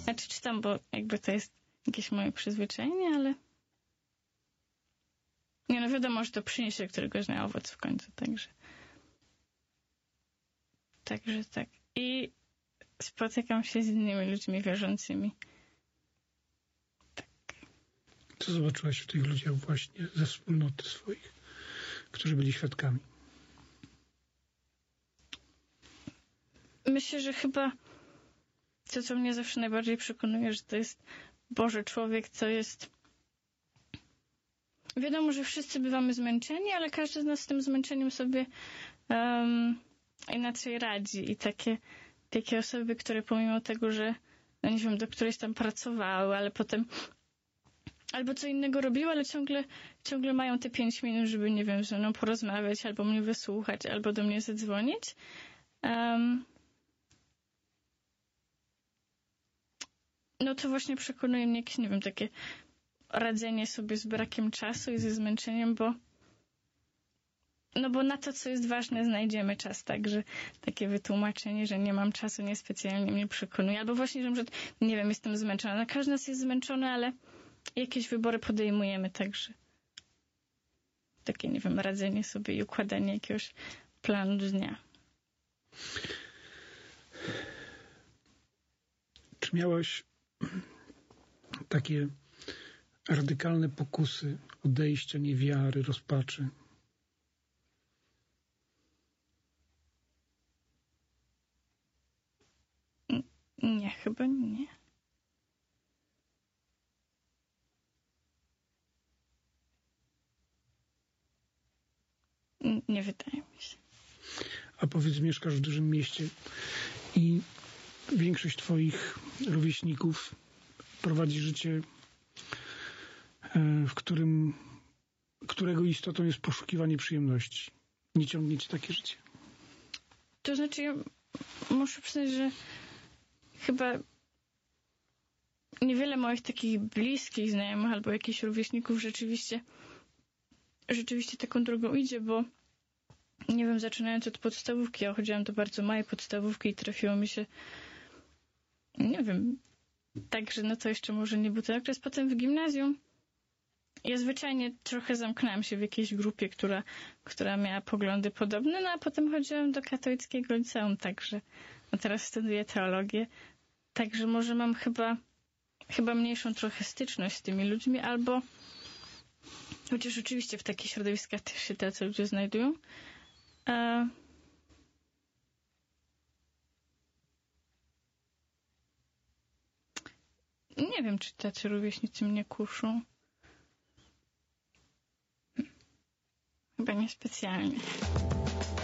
Znaczy czytam, bo jakby to jest jakieś moje przyzwyczajenie, ale nie, no wiadomo, że to przyniesie któregoś dnia owoc w końcu, także tak. I spotykam się z innymi ludźmi wierzącymi. Tak. Co zobaczyłaś w tych ludziach właśnie ze wspólnoty swoich, którzy byli świadkami? Myślę, że chyba to, co mnie zawsze najbardziej przekonuje, że to jest Boży człowiek, co jest... Wiadomo, że wszyscy bywamy zmęczeni, ale każdy z nas z tym zmęczeniem sobie inaczej radzi. I takie osoby, które pomimo tego, że no nie wiem, do którejś tam pracowały, ale potem albo co innego robiły, ale ciągle mają te 5 minut, żeby, nie wiem, ze mną porozmawiać, albo mnie wysłuchać, albo do mnie zadzwonić. No to właśnie przekonuje mnie jakieś, nie wiem, takie radzenie sobie z brakiem czasu i ze zmęczeniem, bo na to, co jest ważne, znajdziemy czas, także takie wytłumaczenie, że nie mam czasu, niespecjalnie mnie przekonuje. Albo właśnie, że nie wiem, jestem zmęczona. No, każdy z nas jest zmęczony, ale jakieś wybory podejmujemy, także takie, nie wiem, radzenie sobie i układanie jakiegoś planu dnia. Czy miałaś takie radykalne pokusy odejścia, niewiary, rozpaczy? Nie, chyba nie. Nie wydaje mi się. A powiedz, mieszkasz w dużym mieście i większość twoich rówieśników prowadzi życie, w którego istotą jest poszukiwanie przyjemności. Nie ciągnie cię takie życie? To znaczy, ja muszę przyznać, że chyba niewiele moich takich bliskich znajomych albo jakichś rówieśników rzeczywiście taką drogą idzie, bo nie wiem, zaczynając od podstawówki, ja chodziłam do bardzo małej podstawówki i trafiło mi się, nie wiem, także no to jeszcze może nie był ten okres. Potem w gimnazjum ja zwyczajnie trochę zamknęłam się w jakiejś grupie, która miała poglądy podobne, no a potem chodziłam do katolickiego liceum, także no teraz studiuję teologię, także może mam chyba mniejszą trochę styczność z tymi ludźmi, albo chociaż oczywiście w takich środowiskach też się tacy ludzie znajdują. Nie wiem, czy tacy rówieśnicy mnie kuszą. Chyba niespecjalnie.